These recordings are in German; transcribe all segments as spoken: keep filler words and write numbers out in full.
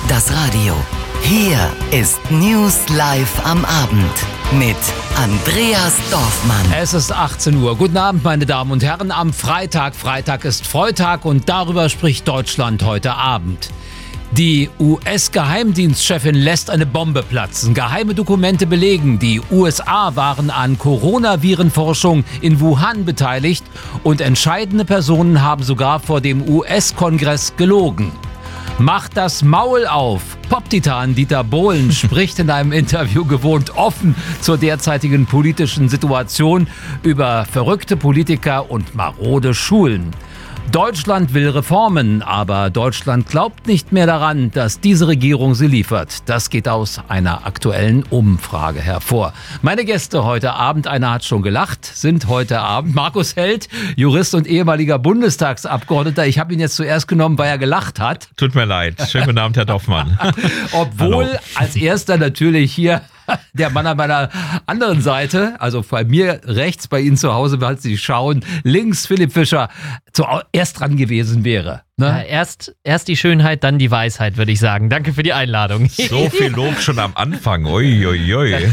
das Radio. Hier ist News Live am Abend mit Andreas Dorfmann. Es ist achtzehn Uhr. Guten Abend, meine Damen und Herren. Am Freitag, Freitag ist Freitag und darüber spricht Deutschland heute Abend. Die U S-Geheimdienstchefin lässt eine Bombe platzen. Geheime Dokumente belegen, die U S A waren an Coronavirenforschung in Wuhan beteiligt und entscheidende Personen haben sogar vor dem U S-Kongress gelogen. Macht das Maul auf! Pop-Titan Dieter Bohlen spricht in einem Interview gewohnt offen zur derzeitigen politischen Situation über verrückte Politiker und marode Schulen. Deutschland will Reformen, aber Deutschland glaubt nicht mehr daran, dass diese Regierung sie liefert. Das geht aus einer aktuellen Umfrage hervor. Meine Gäste heute Abend, einer hat schon gelacht, sind heute Abend Markus Held, Jurist und ehemaliger Bundestagsabgeordneter. Ich habe ihn jetzt zuerst genommen, weil er gelacht hat. Tut mir leid. Schönen guten Abend, Herr Dorfmann. Obwohl Hallo. Als erster natürlich hier der Mann an meiner anderen Seite, also bei mir rechts, bei Ihnen zu Hause, falls Sie schauen, links Philipp Fischer, zuerst dran gewesen wäre. Ne? Ja, erst, erst die Schönheit, dann die Weisheit, würde ich sagen. Danke für die Einladung. So viel Lob schon am Anfang. Ui, ui, ui.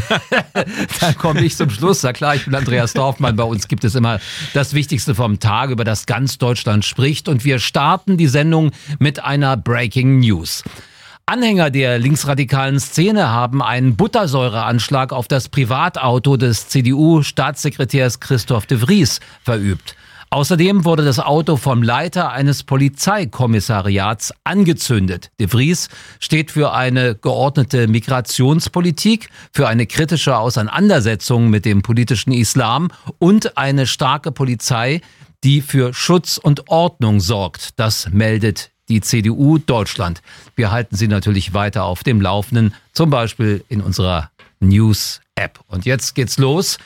Dann komme ich zum Schluss. Na klar, ich bin Andreas Dorfmann. Bei uns gibt es immer das Wichtigste vom Tag, über das ganz Deutschland spricht. Und wir starten die Sendung mit einer Breaking News. Anhänger der linksradikalen Szene haben einen Buttersäureanschlag auf das Privatauto des C D U-Staatssekretärs Christoph de Vries verübt. Außerdem wurde das Auto vom Leiter eines Polizeikommissariats angezündet. De Vries steht für eine geordnete Migrationspolitik, für eine kritische Auseinandersetzung mit dem politischen Islam und eine starke Polizei, die für Schutz und Ordnung sorgt. Das meldet die C D U Deutschland. Wir halten Sie natürlich weiter auf dem Laufenden, zum Beispiel in unserer News-App. Und jetzt geht's los.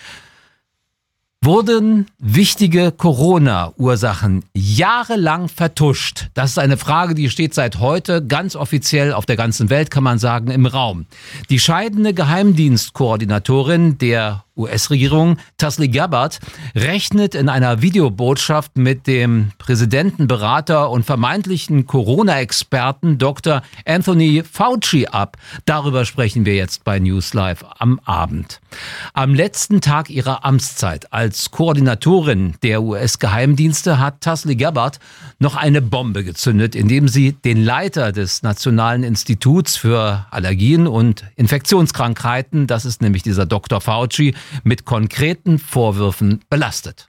Wurden wichtige Corona-Ursachen jahrelang vertuscht? Das ist eine Frage, die steht seit heute ganz offiziell auf der ganzen Welt, kann man sagen, im Raum. Die scheidende Geheimdienstkoordinatorin der U S-Regierung, Tulsi Gabbard, rechnet in einer Videobotschaft mit dem Präsidentenberater und vermeintlichen Corona-Experten Doktor Anthony Fauci ab. Darüber sprechen wir jetzt bei News Live am Abend. Am letzten Tag ihrer Amtszeit als Koordinatorin der U S-Geheimdienste hat Tulsi Gabbard noch eine Bombe gezündet, indem sie den Leiter des Nationalen Instituts für Allergien und Infektionskrankheiten, das ist nämlich dieser Doktor Fauci, mit konkreten Vorwürfen belastet.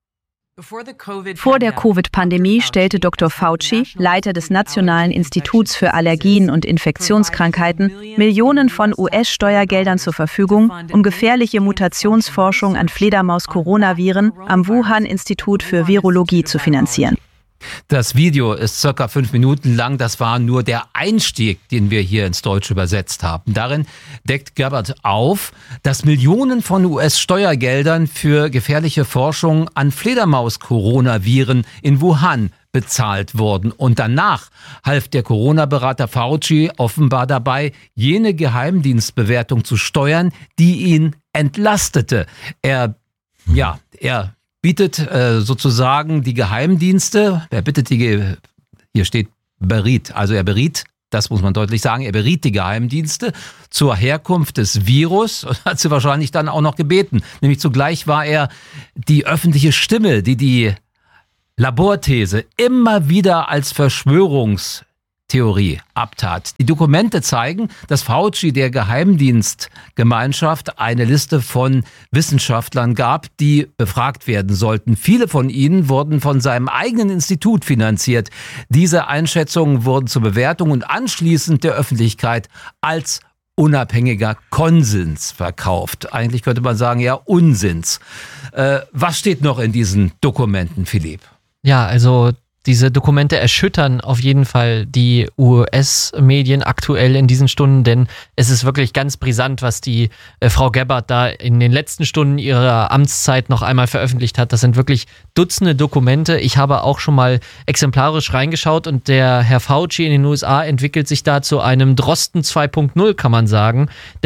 Vor der Covid-Pandemie stellte Doktor Fauci, Leiter des Nationalen Instituts für Allergien und Infektionskrankheiten, Millionen von U S-Steuergeldern zur Verfügung, um gefährliche Mutationsforschung an Fledermaus-Coronaviren am Wuhan-Institut für Virologie zu finanzieren. Das Video ist circa fünf Minuten lang. Das war nur der Einstieg, den wir hier ins Deutsche übersetzt haben. Darin deckt Gabbard auf, dass Millionen von U S-Steuergeldern für gefährliche Forschung an Fledermaus-Coronaviren in Wuhan bezahlt wurden. Und danach half der Corona-Berater Fauci offenbar dabei, jene Geheimdienstbewertung zu steuern, die ihn entlastete. Er, ja, er bietet äh, sozusagen die Geheimdienste, er bittet die, hier steht beriet, also er beriet, das muss man deutlich sagen, er beriet die Geheimdienste zur Herkunft des Virus und hat sie wahrscheinlich dann auch noch gebeten. Nämlich zugleich war er die öffentliche Stimme, die die Laborthese immer wieder als Verschwörungs Theorie abtat. Die Dokumente zeigen, dass Fauci der Geheimdienstgemeinschaft eine Liste von Wissenschaftlern gab, die befragt werden sollten. Viele von ihnen wurden von seinem eigenen Institut finanziert. Diese Einschätzungen wurden zur Bewertung und anschließend der Öffentlichkeit als unabhängiger Konsens verkauft. Eigentlich könnte man sagen, ja, Unsinns. Äh, was steht noch in diesen Dokumenten, Philipp? Ja, also diese Dokumente erschüttern auf jeden Fall die U S-Medien aktuell in diesen Stunden, denn es ist wirklich ganz brisant, was die äh, Frau Gabbard da in den letzten Stunden ihrer Amtszeit noch einmal veröffentlicht hat. Das sind wirklich Dutzende Dokumente. Ich habe auch schon mal exemplarisch reingeschaut und der Herr Fauci in den U S A entwickelt sich da zu einem Drosten zwei Punkt null, kann man sagen, denn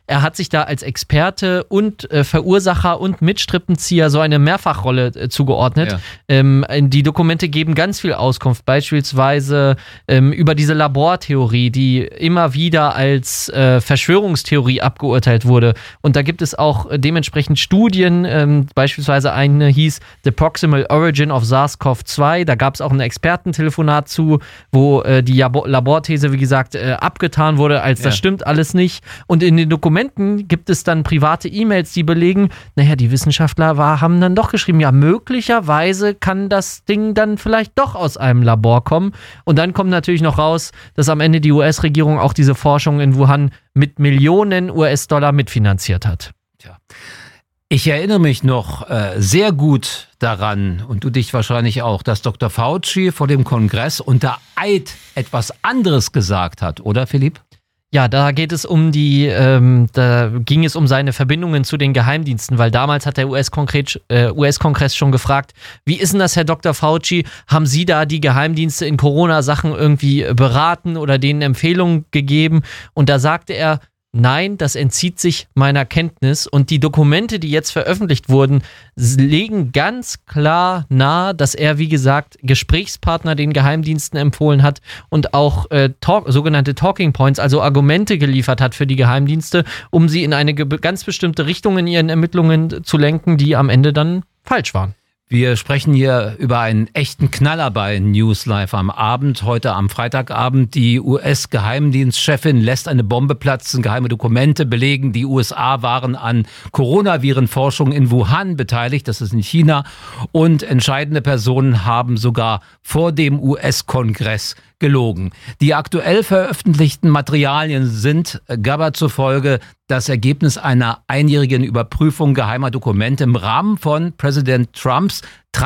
er hat sich da als Experte und äh, Verursacher und Mitstrippenzieher so eine Mehrfachrolle äh, zugeordnet. Ja. Ähm, die Dokumente geben ganz viel Auskunft, beispielsweise ähm, über diese Labortheorie, die immer wieder als äh, Verschwörungstheorie abgeurteilt wurde. Und da gibt es auch äh, dementsprechend Studien, ähm, beispielsweise eine hieß The Proximal Origin of SARS-C o V zwei. Da gab es auch ein Expertentelefonat zu, wo äh, die Labor- Laborthese, wie gesagt, äh, abgetan wurde, als ja. das stimmt alles nicht. Und in den Dokumenten gibt es dann private E-Mails, die belegen, naja, die Wissenschaftler war, haben dann doch geschrieben, ja, möglicherweise kann das Ding dann vielleicht doch aus einem Labor kommen. Und dann kommt natürlich noch raus, dass am Ende die U S-Regierung auch diese Forschung in Wuhan mit Millionen U S-Dollar mitfinanziert hat. Tja. Ich erinnere mich noch äh, sehr gut daran, und du dich wahrscheinlich auch, dass Doktor Fauci vor dem Kongress unter Eid etwas anderes gesagt hat, oder Philipp? Ja, da geht es um die, ähm, da ging es um seine Verbindungen zu den Geheimdiensten, weil damals hat der U S-Kongress äh, U S-Kongress schon gefragt, wie ist denn das, Herr Doktor Fauci, haben Sie da die Geheimdienste in Corona-Sachen irgendwie beraten oder denen Empfehlungen gegeben? Und da sagte er, nein, das entzieht sich meiner Kenntnis, und die Dokumente, die jetzt veröffentlicht wurden, legen ganz klar nahe, dass er, wie gesagt, Gesprächspartner den Geheimdiensten empfohlen hat und auch äh, talk, sogenannte Talking Points, also Argumente geliefert hat für die Geheimdienste, um sie in eine ge- ganz bestimmte Richtung in ihren Ermittlungen zu lenken, die am Ende dann falsch waren. Wir sprechen hier über einen echten Knaller bei News Live am Abend. Heute am Freitagabend. Die U S-Geheimdienstchefin lässt eine Bombe platzen. Geheime Dokumente belegen, die U S A waren an Coronavirenforschung in Wuhan beteiligt. Das ist in China. Und entscheidende Personen haben sogar vor dem U S-Kongress gelogen. Die aktuell veröffentlichten Materialien sind Gabbard zufolge das Ergebnis einer einjährigen Überprüfung geheimer Dokumente im Rahmen von Präsident Trumps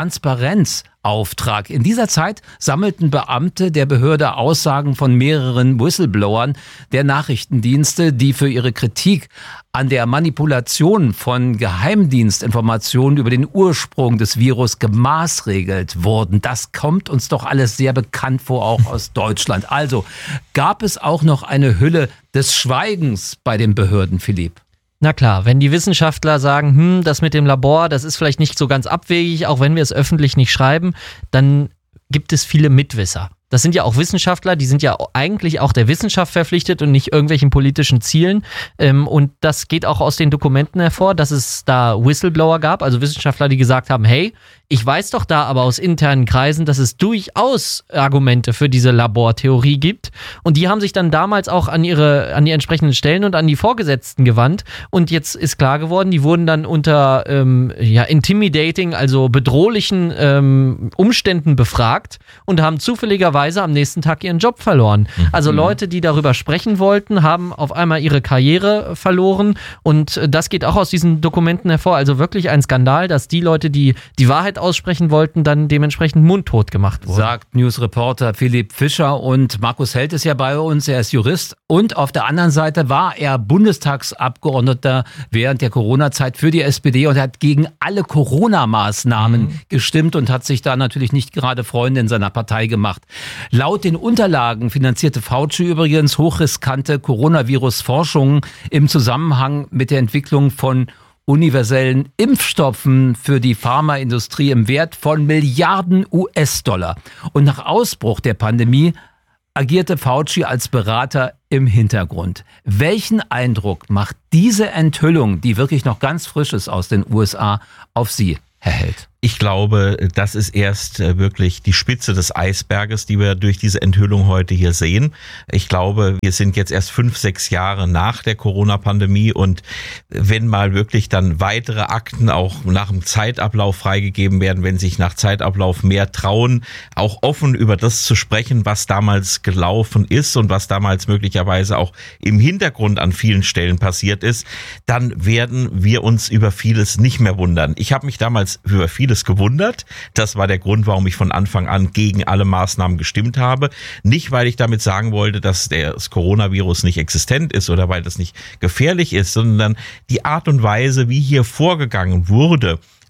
Transparenzauftrag. In dieser Zeit sammelten Beamte der Behörde Aussagen von mehreren Whistleblowern der Nachrichtendienste, die für ihre Kritik an der Manipulation von Geheimdienstinformationen über den Ursprung des Virus gemaßregelt wurden. Das kommt uns doch alles sehr bekannt vor, auch aus Deutschland. Also gab es auch noch eine Hülle des Schweigens bei den Behörden, Philipp? Na klar, wenn die Wissenschaftler sagen, hm, das mit dem Labor, das ist vielleicht nicht so ganz abwegig, auch wenn wir es öffentlich nicht schreiben, dann gibt es viele Mitwisser. Das sind ja auch Wissenschaftler, die sind ja eigentlich auch der Wissenschaft verpflichtet und nicht irgendwelchen politischen Zielen. Und das geht auch aus den Dokumenten hervor, dass es da Whistleblower gab, also Wissenschaftler, die gesagt haben, hey, ich weiß doch da aber aus internen Kreisen, dass es durchaus Argumente für diese Labortheorie gibt. Und die haben sich dann damals auch an ihre, an die entsprechenden Stellen und an die Vorgesetzten gewandt. Und jetzt ist klar geworden, die wurden dann unter ähm, ja, intimidating, also bedrohlichen ähm, Umständen befragt und haben zufälligerweise am nächsten Tag ihren Job verloren. Mhm. Also Leute, die darüber sprechen wollten, haben auf einmal ihre Karriere verloren. Und das geht auch aus diesen Dokumenten hervor. Also wirklich ein Skandal, dass die Leute, die die Wahrheit aussprechen wollten, dann dementsprechend mundtot gemacht wurden. Sagt Newsreporter Philipp Fischer, und Markus Held ist ja bei uns, er ist Jurist, und auf der anderen Seite war er Bundestagsabgeordneter während der Corona-Zeit für die S P D und hat gegen alle Corona-Maßnahmen mhm. gestimmt und hat sich da natürlich nicht gerade Freunde in seiner Partei gemacht. Laut den Unterlagen finanzierte Fauci übrigens hochriskante Coronavirus-Forschung im Zusammenhang mit der Entwicklung von universellen Impfstoffen für die Pharmaindustrie im Wert von Milliarden U S-Dollar. Und nach Ausbruch der Pandemie agierte Fauci als Berater im Hintergrund. Welchen Eindruck macht diese Enthüllung, die wirklich noch ganz frisch ist aus den U S A, auf Sie, Herr Held? Ich glaube, das ist erst wirklich die Spitze des Eisberges, die wir durch diese Enthüllung heute hier sehen. Ich glaube, wir sind jetzt erst fünf, sechs Jahre nach der Corona-Pandemie, und wenn mal wirklich dann weitere Akten auch nach dem Zeitablauf freigegeben werden, wenn sich nach Zeitablauf mehr trauen, auch offen über das zu sprechen, was damals gelaufen ist und was damals möglicherweise auch im Hintergrund an vielen Stellen passiert ist, dann werden wir uns über vieles nicht mehr wundern. Ich habe mich damals über vieles gewundert. Das war der Grund, warum ich von Anfang an gegen alle Maßnahmen gestimmt habe. Nicht, weil ich damit sagen wollte, dass das Coronavirus nicht existent ist oder weil das nicht gefährlich ist, sondern die Art und Weise, wie hier vorgegangen wurde,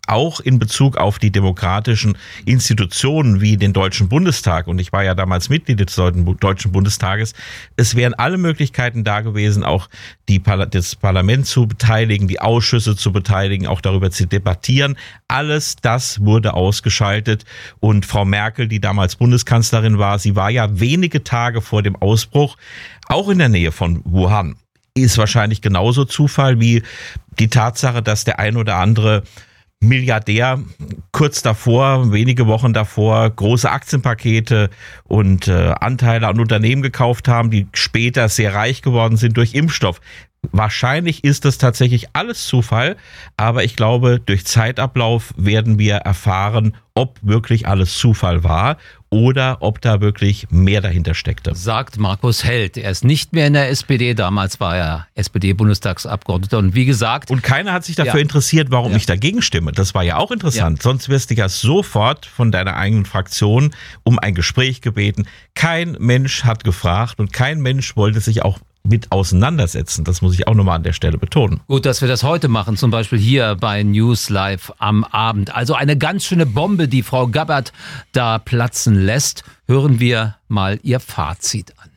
auch in Bezug auf die demokratischen Institutionen wie den Deutschen Bundestag, und ich war ja damals Mitglied des Deutschen Bundestages, es wären alle Möglichkeiten da gewesen, auch die, das Parlament zu beteiligen, die Ausschüsse zu beteiligen, auch darüber zu debattieren. Alles das wurde ausgeschaltet, und Frau Merkel, die damals Bundeskanzlerin war, sie war ja wenige Tage vor dem Ausbruch auch in der Nähe von Wuhan. Ist wahrscheinlich genauso Zufall wie die Tatsache, dass der ein oder andere Milliardär kurz davor, wenige Wochen davor, große Aktienpakete und äh, Anteile an Unternehmen gekauft haben, die später sehr reich geworden sind durch Impfstoff. Wahrscheinlich ist das tatsächlich alles Zufall, aber ich glaube, durch Zeitablauf werden wir erfahren, ob wirklich alles Zufall war oder ob da wirklich mehr dahinter steckte. Sagt Markus Held. Er ist nicht mehr in der S P D. Damals war er S P D-Bundestagsabgeordneter. Und wie gesagt... Und keiner hat sich dafür ja. interessiert, warum ja. ich dagegen stimme. Das war ja auch interessant. Ja. Sonst wirst du ja sofort von deiner eigenen Fraktion um ein Gespräch gebeten. Kein Mensch hat gefragt und kein Mensch wollte sich auch mit auseinandersetzen. Das muss ich auch nochmal an der Stelle betonen. Gut, dass wir das heute machen, zum Beispiel hier bei News Live am Abend. Also eine ganz schöne Bombe, die Frau Gabbard da platzen lässt. Hören wir mal ihr Fazit an.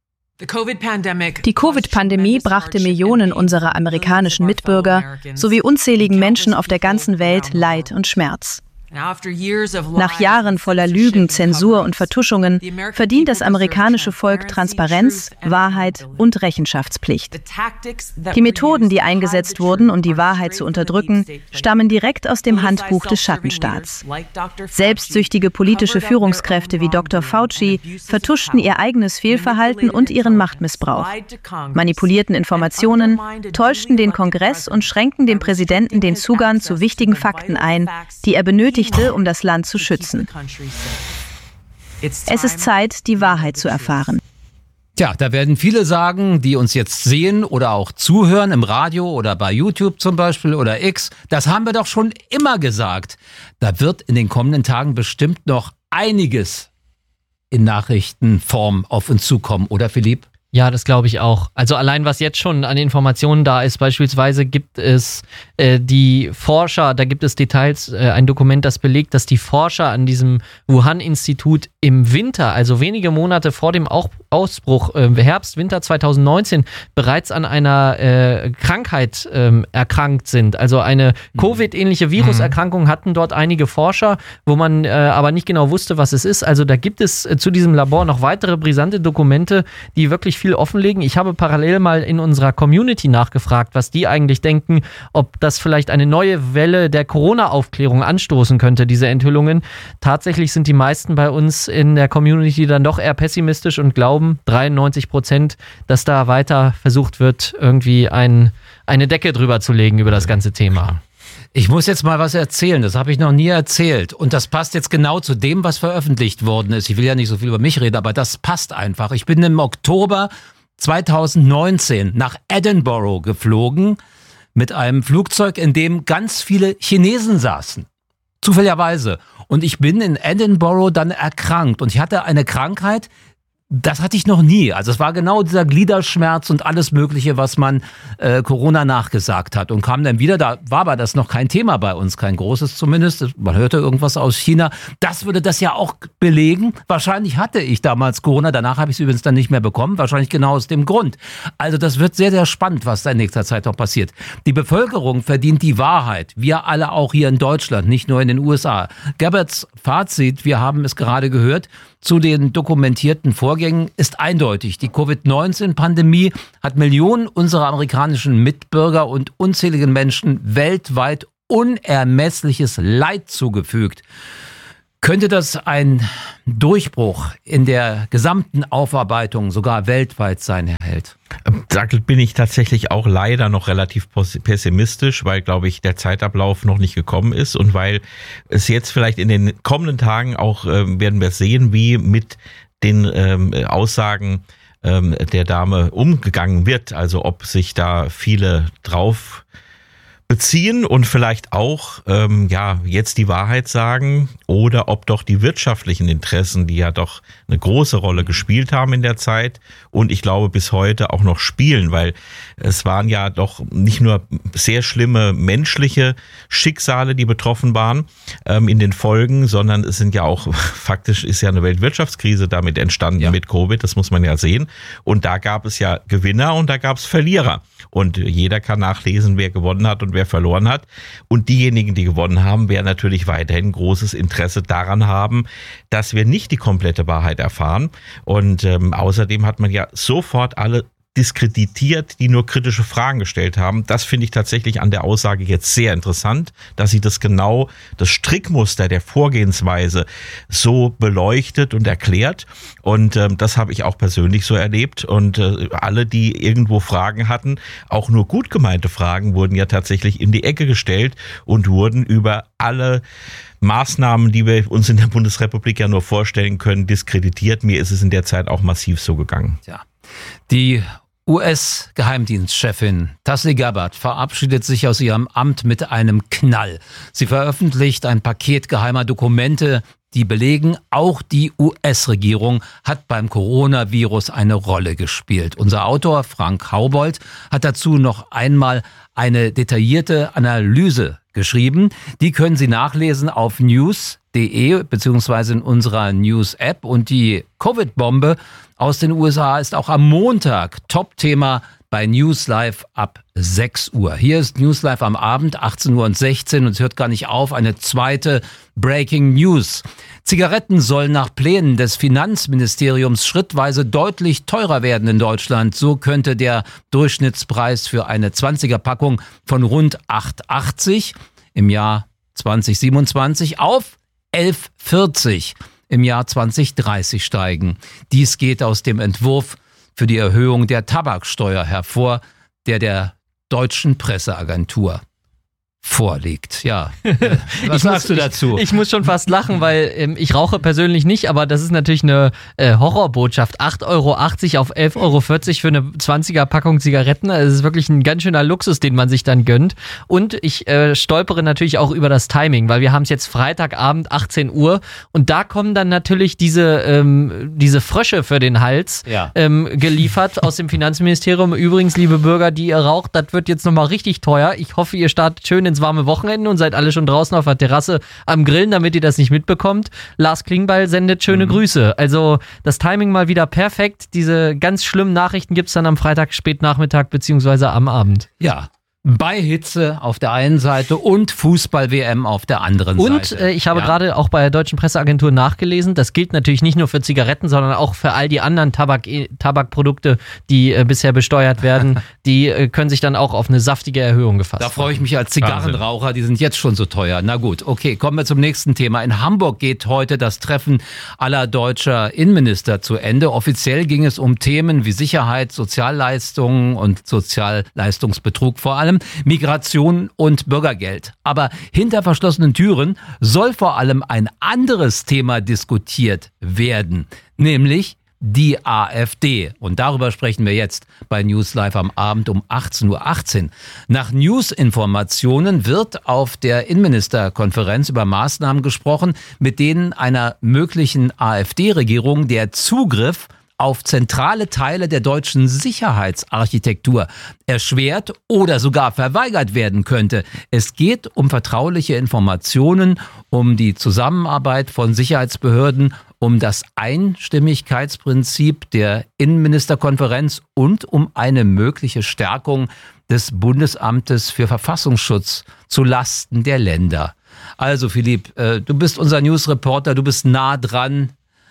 Die Covid-Pandemie brachte Millionen unserer amerikanischen Mitbürger sowie unzähligen Menschen auf der ganzen Welt Leid und Schmerz. Nach Jahren voller Lügen, Zensur und Vertuschungen verdient das amerikanische Volk Transparenz, Wahrheit und Rechenschaftspflicht. Die Methoden, die eingesetzt wurden, um die Wahrheit zu unterdrücken, stammen direkt aus dem Handbuch des Schattenstaats. Selbstsüchtige politische Führungskräfte wie Doktor Fauci vertuschten ihr eigenes Fehlverhalten und ihren Machtmissbrauch, manipulierten Informationen, täuschten den Kongress und schränkten dem Präsidenten den Zugang zu wichtigen Fakten ein, die er benötigt, um das Land zu schützen. Es ist Zeit, die Wahrheit zu erfahren. Tja, da werden viele sagen, die uns jetzt sehen oder auch zuhören im Radio oder bei YouTube zum Beispiel oder X, das haben wir doch schon immer gesagt. Da wird in den kommenden Tagen bestimmt noch einiges in Nachrichtenform auf uns zukommen, oder Philipp? Ja, das glaube ich auch. Also allein was jetzt schon an Informationen da ist, beispielsweise gibt es äh, die Forscher, da gibt es Details, äh, ein Dokument, das belegt, dass die Forscher an diesem Wuhan-Institut im Winter, also wenige Monate vor dem Ausbruch, äh, Herbst, Winter zwanzig neunzehn, bereits an einer äh, Krankheit äh, erkrankt sind. Also eine Covid-ähnliche Viruserkrankung hatten dort einige Forscher, wo man äh, aber nicht genau wusste, was es ist. Also da gibt es äh, zu diesem Labor noch weitere brisante Dokumente, die wirklich viel offenlegen. Ich habe parallel mal in unserer Community nachgefragt, was die eigentlich denken, ob das vielleicht eine neue Welle der Corona-Aufklärung anstoßen könnte, diese Enthüllungen. Tatsächlich sind die meisten bei uns in der Community dann doch eher pessimistisch und glauben, dreiundneunzig Prozent, dass da weiter versucht wird, irgendwie ein, eine Decke drüber zu legen über das ganze Thema. Ich muss jetzt mal was erzählen, das habe ich noch nie erzählt. Und das passt jetzt genau zu dem, was veröffentlicht worden ist. Ich will ja nicht so viel über mich reden, aber das passt einfach. Ich bin im Oktober zwanzig neunzehn nach Edinburgh geflogen mit einem Flugzeug, in dem ganz viele Chinesen saßen. Zufälligerweise. Und ich bin in Edinburgh dann erkrankt. Und ich hatte eine Krankheit, das hatte ich noch nie. Also es war genau dieser Gliederschmerz und alles Mögliche, was man äh, Corona nachgesagt hat. Und kam dann wieder, da war aber das noch kein Thema bei uns, kein großes zumindest. Man hörte irgendwas aus China. Das würde das ja auch belegen. Wahrscheinlich hatte ich damals Corona, danach habe ich es übrigens dann nicht mehr bekommen. Wahrscheinlich genau aus dem Grund. Also das wird sehr, sehr spannend, was da in nächster Zeit noch passiert. Die Bevölkerung verdient die Wahrheit. Wir alle auch hier in Deutschland, nicht nur in den U S A. Gabbards Fazit, wir haben es gerade gehört, zu den dokumentierten Vorgängen ist eindeutig. Die Covid neunzehn Pandemie hat Millionen unserer amerikanischen Mitbürger und unzähligen Menschen weltweit unermessliches Leid zugefügt. Könnte das ein Durchbruch in der gesamten Aufarbeitung sogar weltweit sein, Herr Held? Da bin ich tatsächlich auch leider noch relativ pessimistisch, weil, glaube ich, der Zeitablauf noch nicht gekommen ist und weil es jetzt vielleicht in den kommenden Tagen auch, äh, werden wir sehen, wie mit den ähm, Aussagen ähm, der Dame umgegangen wird. Also ob sich da viele drauf beziehen und vielleicht auch ähm, ja jetzt die Wahrheit sagen oder ob doch die wirtschaftlichen Interessen, die ja doch eine große Rolle gespielt haben in der Zeit und ich glaube bis heute auch noch spielen, weil es waren ja doch nicht nur sehr schlimme menschliche Schicksale, die betroffen waren ähm, in den Folgen, sondern es sind ja auch, faktisch ist ja eine Weltwirtschaftskrise damit entstanden ja. mit Covid, das muss man ja sehen. Und da gab es ja Gewinner und da gab es Verlierer. Und jeder kann nachlesen, wer gewonnen hat und wer verloren hat. Und diejenigen, die gewonnen haben, werden natürlich weiterhin großes Interesse daran haben, dass wir nicht die komplette Wahrheit erfahren. Und ähm, außerdem hat man ja sofort alle diskreditiert, die nur kritische Fragen gestellt haben. Das finde ich tatsächlich an der Aussage jetzt sehr interessant, dass sie das genau, das Strickmuster der Vorgehensweise so beleuchtet und erklärt. Und ähm, das habe ich auch persönlich so erlebt. Und äh, alle, die irgendwo Fragen hatten, auch nur gut gemeinte Fragen, wurden ja tatsächlich in die Ecke gestellt und wurden über alle Maßnahmen, die wir uns in der Bundesrepublik ja nur vorstellen können, diskreditiert. Mir ist es in der Zeit auch massiv so gegangen. Ja. Die U S-Geheimdienstchefin Tulsi Gabbard verabschiedet sich aus ihrem Amt mit einem Knall. Sie veröffentlicht ein Paket geheimer Dokumente, die belegen, auch die U S-Regierung hat beim Coronavirus eine Rolle gespielt. Unser Autor Frank Haubold hat dazu noch einmal eine detaillierte Analyse geschrieben. Die können Sie nachlesen auf news punkt de beziehungsweise in unserer News-App. Und die Covid-Bombe aus den U S A ist auch am Montag Top-Thema bei News Live ab sechs Uhr. Hier ist News Live am Abend, achtzehn Uhr und sechzehn und es hört gar nicht auf. Eine zweite Breaking News. Zigaretten sollen nach Plänen des Finanzministeriums schrittweise deutlich teurer werden in Deutschland. So könnte der Durchschnittspreis für eine zwanziger-Packung von rund acht Euro achtzig im Jahr zwanzig siebenundzwanzig auf elf Euro vierzig im Jahr zwanzig dreißig steigen. Dies geht aus dem Entwurf für die Erhöhung der Tabaksteuer hervor, der der Deutschen Presseagentur vorliegt. Ja, was sagst du dazu? Ich, ich muss schon fast lachen, weil ähm, ich rauche persönlich nicht, aber das ist natürlich eine äh, Horrorbotschaft. acht Euro achtzig auf elf Euro vierzig für eine zwanziger-Packung Zigaretten. Das ist wirklich ein ganz schöner Luxus, den man sich dann gönnt. Und ich äh, stolpere natürlich auch über das Timing, weil wir haben es jetzt Freitagabend, achtzehn Uhr und da kommen dann natürlich diese, ähm, diese Frösche für den Hals ja. ähm, geliefert aus dem Finanzministerium. Übrigens, liebe Bürger, die ihr raucht, das wird jetzt nochmal richtig teuer. Ich hoffe, ihr startet schön ins warme Wochenende und seid alle schon draußen auf der Terrasse am Grillen, damit ihr das nicht mitbekommt. Lars Klingbeil sendet schöne mhm. Grüße. Also das Timing mal wieder perfekt. Diese ganz schlimmen Nachrichten gibt es dann am Freitag spätnachmittag beziehungsweise am Abend. Ja. Bei Hitze auf der einen Seite und Fußball-W M auf der anderen und, Seite. Und äh, ich habe ja. gerade auch bei der Deutschen Presseagentur nachgelesen, das gilt natürlich nicht nur für Zigaretten, sondern auch für all die anderen Tabak, Tabakprodukte, die äh, bisher besteuert werden. Die äh, können sich dann auch auf eine saftige Erhöhung gefasst. Da freue ich mich als Zigarrenraucher, die sind jetzt schon so teuer. Na gut, okay, kommen wir zum nächsten Thema. In Hamburg geht heute das Treffen aller deutscher Innenminister zu Ende. Offiziell ging es um Themen wie Sicherheit, Sozialleistungen und Sozialleistungsbetrug vor allem. Migration und Bürgergeld. Aber hinter verschlossenen Türen soll vor allem ein anderes Thema diskutiert werden, nämlich die AfD. Und darüber sprechen wir jetzt bei News Live am Abend um achtzehn Uhr achtzehn. Nach News-Informationen wird auf der Innenministerkonferenz über Maßnahmen gesprochen, mit denen einer möglichen AfD-Regierung der Zugriff auf zentrale Teile der deutschen Sicherheitsarchitektur erschwert oder sogar verweigert werden könnte. Es geht um vertrauliche Informationen, um die Zusammenarbeit von Sicherheitsbehörden, um das Einstimmigkeitsprinzip der Innenministerkonferenz und um eine mögliche Stärkung des Bundesamtes für Verfassungsschutz zu Lasten der Länder. Also Philipp, du bist unser Newsreporter, du bist nah dran.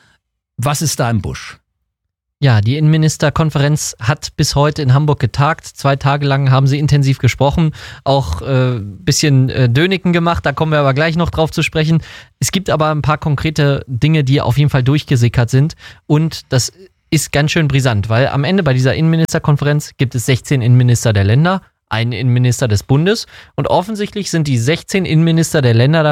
Was ist da im Busch? Ja, die Innenministerkonferenz hat bis heute in Hamburg getagt. Zwei Tage lang haben sie intensiv gesprochen, auch ein äh, bisschen äh, Döniken gemacht, da kommen wir aber gleich noch drauf zu sprechen. Es gibt aber ein paar konkrete Dinge, die auf jeden Fall durchgesickert sind und das ist ganz schön brisant, weil am Ende bei dieser Innenministerkonferenz gibt es sechzehn Innenminister der Länder, einen Innenminister des Bundes und offensichtlich sind die sechzehn Innenminister der Länder dafür,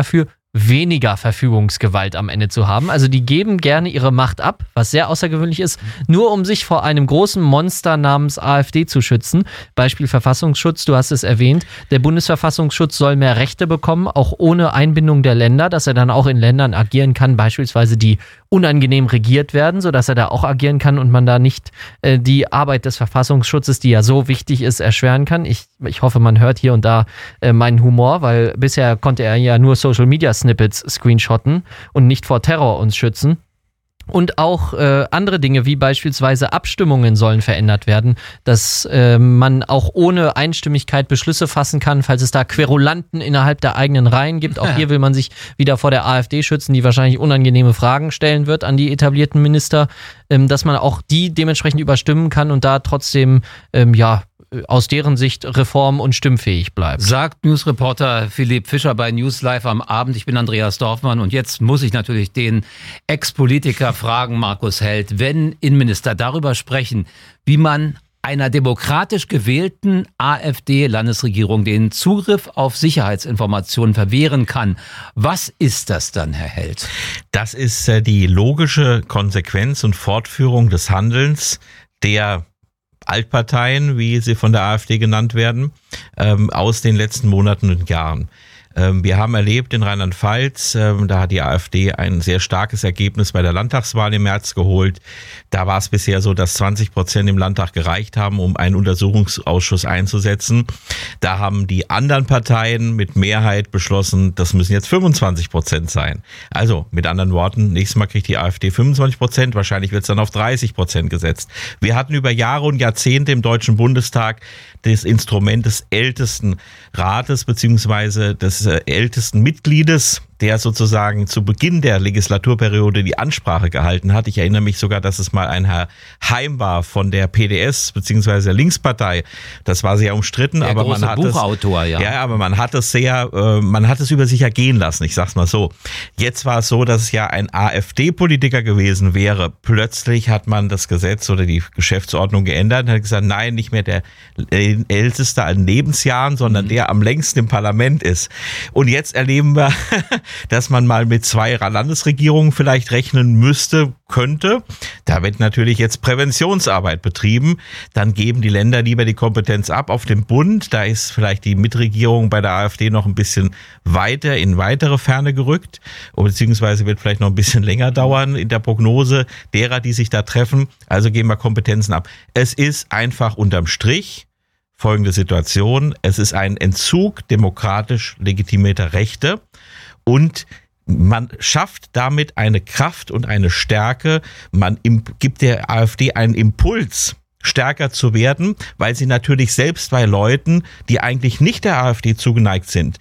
weniger Verfügungsgewalt am Ende zu haben. Also die geben gerne ihre Macht ab, was sehr außergewöhnlich ist, nur um sich vor einem großen Monster namens AfD zu schützen. Beispiel Verfassungsschutz, du hast es erwähnt. Der Bundesverfassungsschutz soll mehr Rechte bekommen, auch ohne Einbindung der Länder, dass er dann auch in Ländern agieren kann, beispielsweise die unangenehm regiert werden, sodass er da auch agieren kann und man da nicht äh, die Arbeit des Verfassungsschutzes, die ja so wichtig ist, erschweren kann. Ich, ich hoffe, man hört hier und da äh, meinen Humor, weil bisher konnte er ja nur Social Media Snippets screenshotten und nicht vor Terror uns schützen. Und auch äh, andere Dinge, wie beispielsweise Abstimmungen sollen verändert werden, dass äh, man auch ohne Einstimmigkeit Beschlüsse fassen kann, falls es da Querulanten innerhalb der eigenen Reihen gibt. Auch ja. Hier will man sich wieder vor der AfD schützen, die wahrscheinlich unangenehme Fragen stellen wird an die etablierten Minister, ähm, dass man auch die dementsprechend überstimmen kann und da trotzdem, ähm, ja, aus deren Sicht reform- und stimmfähig bleibt. Sagt Newsreporter Philipp Fischer bei News Live am Abend. Ich bin Andreas Dorfmann und jetzt muss ich natürlich den Ex-Politiker fragen, Markus Held, wenn Innenminister darüber sprechen, wie man einer demokratisch gewählten AfD-Landesregierung den Zugriff auf Sicherheitsinformationen verwehren kann. Was ist das dann, Herr Held? Das ist äh, die logische Konsequenz und Fortführung des Handelns der Altparteien, wie sie von der AfD genannt werden, ähm, aus den letzten Monaten und Jahren. Ähm, wir haben erlebt in Rheinland-Pfalz, ähm, da hat die AfD ein sehr starkes Ergebnis bei der Landtagswahl im März geholt. Da war es bisher so, dass zwanzig Prozent im Landtag gereicht haben, um einen Untersuchungsausschuss einzusetzen. Da haben die anderen Parteien mit Mehrheit beschlossen, das müssen jetzt fünfundzwanzig Prozent sein. Also mit anderen Worten, nächstes Mal kriegt die AfD fünfundzwanzig Prozent, wahrscheinlich wird es dann auf dreißig Prozent gesetzt. Wir hatten über Jahre und Jahrzehnte im Deutschen Bundestag das Instrument des ältesten Rates beziehungsweise des äh, ältesten Mitgliedes, der sozusagen zu Beginn der Legislaturperiode die Ansprache gehalten hat. Ich erinnere mich sogar, dass es mal ein Herr Heim war von der P D S beziehungsweise der Linkspartei. Das war sehr umstritten, der aber große man hat Buchautor, es, ja. ja, aber man hat es sehr, äh, man hat es über sich ergehen lassen. Ich sag's mal so. Jetzt war es so, dass es ja ein AfD-Politiker gewesen wäre. Plötzlich hat man das Gesetz oder die Geschäftsordnung geändert und hat gesagt, nein, nicht mehr der älteste an Lebensjahren, sondern mhm. der am längsten im Parlament ist. Und jetzt erleben wir, dass man mal mit zwei Landesregierungen vielleicht rechnen müsste, könnte. Da wird natürlich jetzt Präventionsarbeit betrieben. Dann geben die Länder lieber die Kompetenz ab auf den Bund. Da ist vielleicht die Mitregierung bei der AfD noch ein bisschen weiter in weitere Ferne gerückt, beziehungsweise wird vielleicht noch ein bisschen länger dauern in der Prognose derer, die sich da treffen. Also geben wir Kompetenzen ab. Es ist einfach unterm Strich folgende Situation. Es ist ein Entzug demokratisch legitimierter Rechte. Und man schafft damit eine Kraft und eine Stärke. Man gibt der AfD einen Impuls, stärker zu werden, weil sie natürlich selbst bei Leuten, die eigentlich nicht der AfD zugeneigt sind,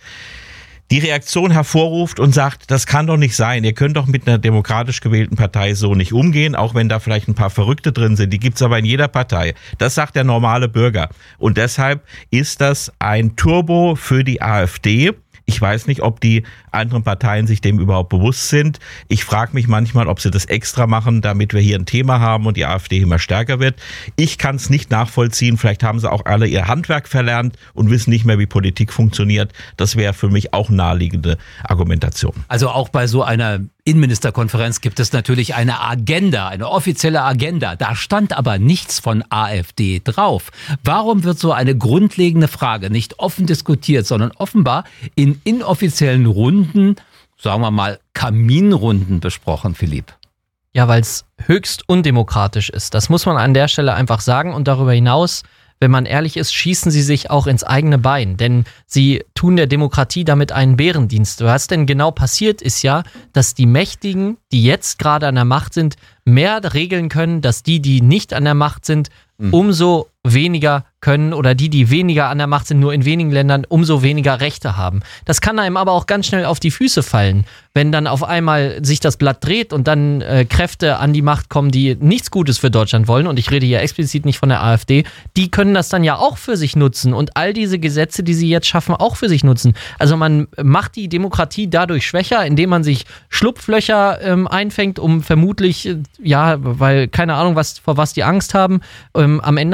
die Reaktion hervorruft und sagt, das kann doch nicht sein. Ihr könnt doch mit einer demokratisch gewählten Partei so nicht umgehen, auch wenn da vielleicht ein paar Verrückte drin sind. Die gibt's aber in jeder Partei. Das sagt der normale Bürger. Und deshalb ist das ein Turbo für die AfD. Ich weiß nicht, ob die anderen Parteien sich dem überhaupt bewusst sind. Ich frage mich manchmal, ob sie das extra machen, damit wir hier ein Thema haben und die AfD immer stärker wird. Ich kann es nicht nachvollziehen. Vielleicht haben sie auch alle ihr Handwerk verlernt und wissen nicht mehr, wie Politik funktioniert. Das wäre für mich auch naheliegende Argumentation. Also auch bei so einer Innenministerkonferenz gibt es natürlich eine Agenda, eine offizielle Agenda. Da stand aber nichts von AfD drauf. Warum wird so eine grundlegende Frage nicht offen diskutiert, sondern offenbar in inoffiziellen Runden, sagen wir mal Kaminrunden besprochen, Philipp? Ja, weil es höchst undemokratisch ist. Das muss man an der Stelle einfach sagen. Und darüber hinaus, wenn man ehrlich ist, schießen sie sich auch ins eigene Bein. Denn sie tun der Demokratie damit einen Bärendienst. Was denn genau passiert ist ja, dass die Mächtigen, die jetzt gerade an der Macht sind, mehr regeln können, dass die, die nicht an der Macht sind, mhm. umso weniger können oder die, die weniger an der Macht sind, nur in wenigen Ländern, umso weniger Rechte haben. Das kann einem aber auch ganz schnell auf die Füße fallen, wenn dann auf einmal sich das Blatt dreht und dann äh, Kräfte an die Macht kommen, die nichts Gutes für Deutschland wollen, und ich rede hier explizit nicht von der AfD, die können das dann ja auch für sich nutzen und all diese Gesetze, die sie jetzt schaffen, auch für sich nutzen. Also man macht die Demokratie dadurch schwächer, indem man sich Schlupflöcher ähm, einfängt, um vermutlich, äh, ja, weil keine Ahnung, was vor was die Angst haben. Ähm, am Ende haben sie Angst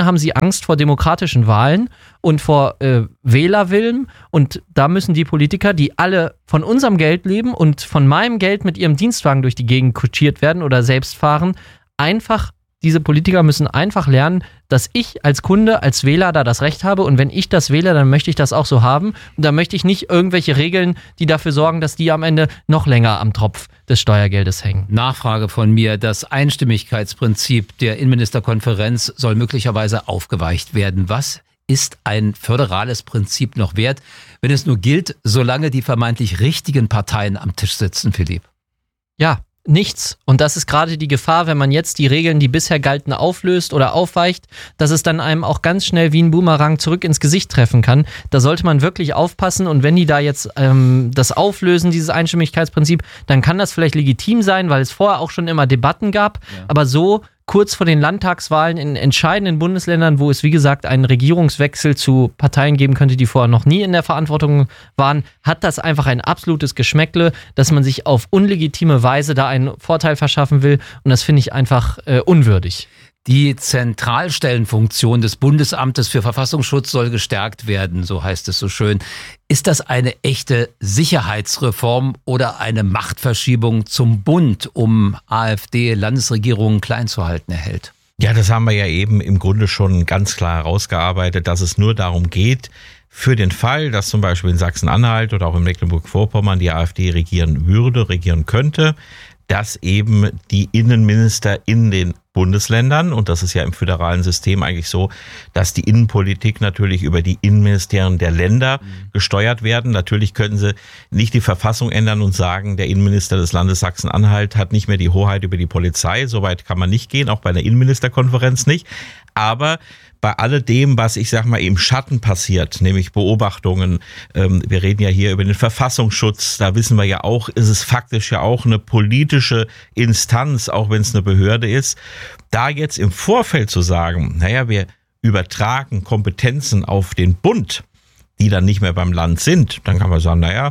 Angst vor demokratischen Wahlen und vor äh, Wählerwillen. Und da müssen die Politiker, die alle von unserem Geld leben und von meinem Geld mit ihrem Dienstwagen durch die Gegend kutschiert werden oder selbst fahren, einfach, diese Politiker müssen einfach lernen, dass ich als Kunde, als Wähler da das Recht habe und wenn ich das wähle, dann möchte ich das auch so haben und dann möchte ich nicht irgendwelche Regeln, die dafür sorgen, dass die am Ende noch länger am Tropf des Steuergeldes hängen. Nachfrage von mir, das Einstimmigkeitsprinzip der Innenministerkonferenz soll möglicherweise aufgeweicht werden. Was ist ein föderales Prinzip noch wert, wenn es nur gilt, solange die vermeintlich richtigen Parteien am Tisch sitzen, Philipp? Ja, nichts. Und das ist gerade die Gefahr, wenn man jetzt die Regeln, die bisher galten, auflöst oder aufweicht, dass es dann einem auch ganz schnell wie ein Boomerang zurück ins Gesicht treffen kann. Da sollte man wirklich aufpassen und wenn die da jetzt ähm, das auflösen, dieses Einstimmigkeitsprinzip, dann kann das vielleicht legitim sein, weil es vorher auch schon immer Debatten gab, ja. Aber so kurz vor den Landtagswahlen in entscheidenden Bundesländern, wo es wie gesagt einen Regierungswechsel zu Parteien geben könnte, die vorher noch nie in der Verantwortung waren, hat das einfach ein absolutes Geschmäckle, dass man sich auf unlegitime Weise da einen Vorteil verschaffen will und das finde ich einfach äh, unwürdig. Die Zentralstellenfunktion des Bundesamtes für Verfassungsschutz soll gestärkt werden, so heißt es so schön. Ist das eine echte Sicherheitsreform oder eine Machtverschiebung zum Bund, um AfD-Landesregierungen klein zu halten, Herr Held? Ja, das haben wir ja eben im Grunde schon ganz klar herausgearbeitet, dass es nur darum geht, für den Fall, dass zum Beispiel in Sachsen-Anhalt oder auch in Mecklenburg-Vorpommern die AfD regieren würde, regieren könnte, dass eben die Innenminister in den Bundesländern, und das ist ja im föderalen System eigentlich so, dass die Innenpolitik natürlich über die Innenministerien der Länder mhm. gesteuert werden. Natürlich können sie nicht die Verfassung ändern und sagen, der Innenminister des Landes Sachsen-Anhalt hat nicht mehr die Hoheit über die Polizei. Soweit kann man nicht gehen, auch bei einer Innenministerkonferenz nicht. Aber bei alledem, was ich sag mal im Schatten passiert, nämlich Beobachtungen, ähm, wir reden ja hier über den Verfassungsschutz, da wissen wir ja auch, ist es faktisch ja auch eine politische Instanz, auch wenn es eine Behörde ist. Da jetzt im Vorfeld zu sagen, naja, wir übertragen Kompetenzen auf den Bund, die dann nicht mehr beim Land sind, dann kann man sagen, naja,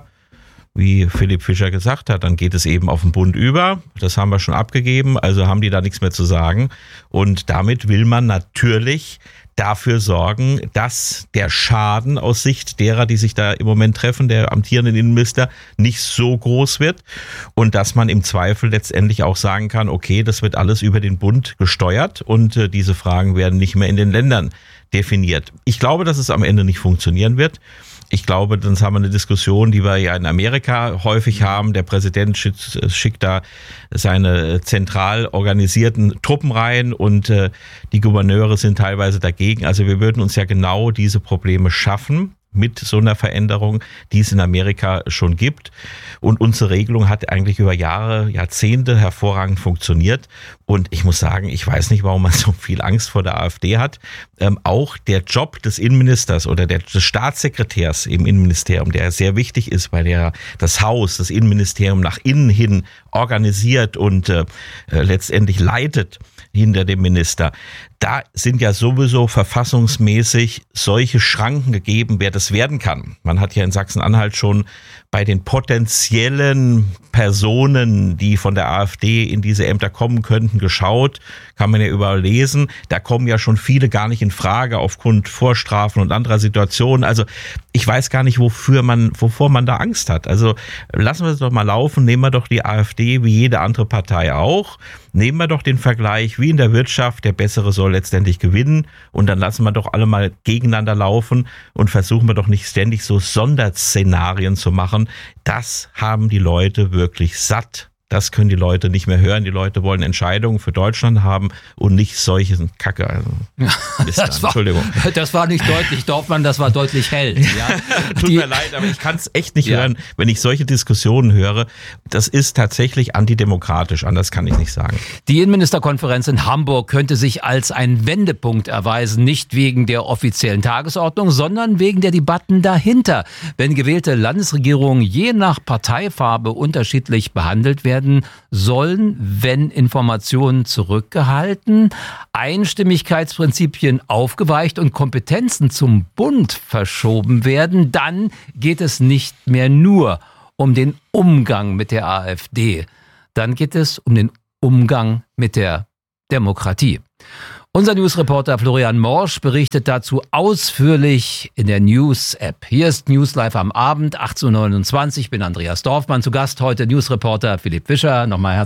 wie Philipp Fischer gesagt hat, dann geht es eben auf den Bund über. Das haben wir schon abgegeben, also haben die da nichts mehr zu sagen. Und damit will man natürlich dafür sorgen, dass der Schaden aus Sicht derer, die sich da im Moment treffen, der amtierenden Innenminister, nicht so groß wird und dass man im Zweifel letztendlich auch sagen kann, okay, das wird alles über den Bund gesteuert und äh, diese Fragen werden nicht mehr in den Ländern definiert. Ich glaube, dass es am Ende nicht funktionieren wird. Ich glaube, dann haben wir eine Diskussion, die wir ja in Amerika häufig haben. Der Präsident schickt, schickt da seine zentral organisierten Truppen rein und äh, die Gouverneure sind teilweise dagegen. Also wir würden uns ja genau diese Probleme schaffen mit so einer Veränderung, die es in Amerika schon gibt. Und unsere Regelung hat eigentlich über Jahre, Jahrzehnte hervorragend funktioniert. Und ich muss sagen, ich weiß nicht, warum man so viel Angst vor der AfD hat. Ähm, auch der Job des Innenministers oder der, des Staatssekretärs im Innenministerium, der sehr wichtig ist, weil der das Haus, das Innenministerium nach innen hin organisiert und äh, letztendlich leitet hinter dem Minister. Da sind ja sowieso verfassungsmäßig solche Schranken gegeben, wer das werden kann. Man hat ja in Sachsen-Anhalt schon bei den potenziellen Personen, die von der AfD in diese Ämter kommen könnten, geschaut. Kann man ja überall lesen. Da kommen ja schon viele gar nicht in Frage aufgrund Vorstrafen und anderer Situationen. Also ich weiß gar nicht, wofür man, wovor man da Angst hat. Also lassen wir es doch mal laufen. Nehmen wir doch die AfD wie jede andere Partei auch. Nehmen wir doch den Vergleich wie in der Wirtschaft. Der Bessere soll letztendlich gewinnen. Und dann lassen wir doch alle mal gegeneinander laufen und versuchen wir doch nicht ständig so Sonderszenarien zu machen. Das haben die Leute wirklich satt. Das können die Leute nicht mehr hören. Die Leute wollen Entscheidungen für Deutschland haben und nicht solche Kacke. Also, das, war, Entschuldigung. Das war nicht deutlich, Dorfmann, das war deutlich hell. Ja. Tut die, mir leid, aber ich kann es echt nicht ja. hören, wenn ich solche Diskussionen höre. Das ist tatsächlich antidemokratisch, anders kann ich nicht sagen. Die Innenministerkonferenz in Hamburg könnte sich als ein Wendepunkt erweisen, nicht wegen der offiziellen Tagesordnung, sondern wegen der Debatten dahinter. Wenn gewählte Landesregierungen je nach Parteifarbe unterschiedlich behandelt werden sollen, wenn Informationen zurückgehalten, Einstimmigkeitsprinzipien aufgeweicht und Kompetenzen zum Bund verschoben werden, dann geht es nicht mehr nur um den Umgang mit der AfD. Dann geht es um den Umgang mit der Demokratie. Unser Newsreporter Florian Morsch berichtet dazu ausführlich in der News-App. Hier ist News Live am Abend, achtzehn Uhr neunundzwanzig. Ich bin Andreas Dorfmann. Zu Gast heute Newsreporter Philipp Fischer. Nochmal herzlich